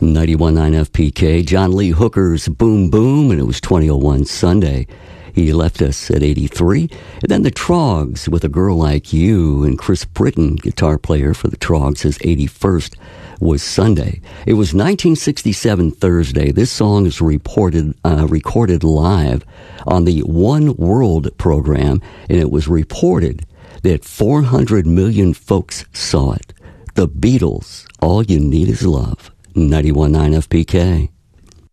91.9 FPK, John Lee Hooker's Boom Boom, and it was 2001 Sunday. He left us at 83. And then the Troggs with A Girl Like You, and Chris Britton, guitar player for the Troggs, his 81st was Sunday. It was 1967 Thursday. This song is recorded live on the One World program, and it was reported that 400 million folks saw it. The Beatles, All You Need Is Love. 91.9 FPK.